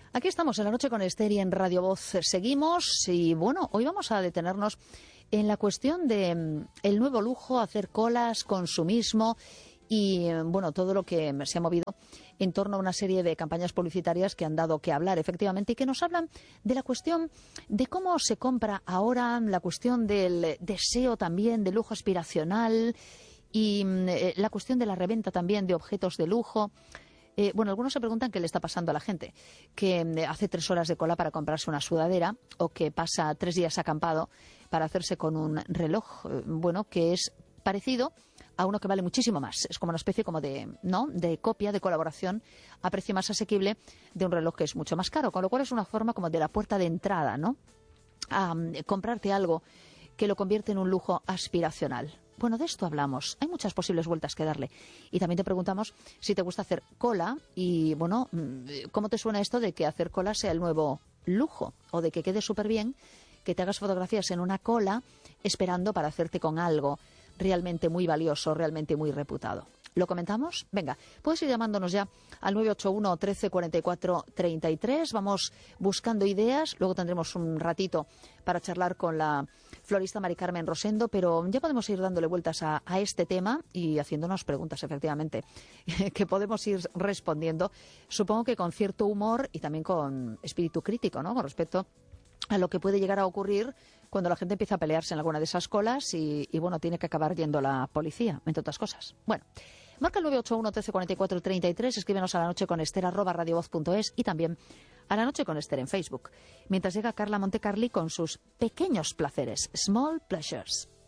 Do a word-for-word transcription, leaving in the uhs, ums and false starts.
Aquí estamos en La Noche con Esther y en Radio Voz seguimos y bueno, hoy vamos a detenernos en la cuestión de mm, el nuevo lujo, hacer colas, consumismo y bueno, todo lo que se ha movido en torno a una serie de campañas publicitarias que han dado que hablar efectivamente y que nos hablan de la cuestión de cómo se compra ahora, la cuestión del deseo también, de lujo aspiracional y mm, eh, la cuestión de la reventa también de objetos de lujo. Eh, bueno, algunos se preguntan qué le está pasando a la gente, que eh, hace tres horas de cola para comprarse una sudadera o que pasa tres días acampado para hacerse con un reloj, eh, bueno, que es parecido a uno que vale muchísimo más. Es como una especie como de, ¿no?, de copia, de colaboración a precio más asequible de un reloj que es mucho más caro, con lo cual es una forma como de la puerta de entrada, ¿no?, a um, comprarte algo que lo convierte en un lujo aspiracional. Bueno, de esto hablamos. Hay muchas posibles vueltas que darle. Y también te preguntamos si te gusta hacer cola y, bueno, ¿cómo te suena esto de que hacer cola sea el nuevo lujo? O de que quede súper bien, que te hagas fotografías en una cola esperando para hacerte con algo realmente muy valioso, realmente muy reputado. ¿Lo comentamos? Venga, puedes ir llamándonos ya al nueve ocho uno, trece, cuarenta y cuatro, treinta y tres. Vamos buscando ideas. Luego tendremos un ratito para charlar con la florista Mari Carmen Rosendo, pero ya podemos ir dándole vueltas a, a este tema y haciéndonos preguntas, efectivamente, que podemos ir respondiendo, supongo que con cierto humor y también con espíritu crítico, ¿no?, con respecto a lo que puede llegar a ocurrir cuando la gente empieza a pelearse en alguna de esas colas y, y bueno, tiene que acabar yendo la policía, entre otras cosas. Bueno, marca el nueve ocho uno, trece, cuarenta y cuatro, treinta y tres, escríbenos a la noche con Esther arroba radiovoz punto es y también a La Noche con Esther en Facebook. Mientras llega Carla Montecarli con sus pequeños placeres, Small Pleasures.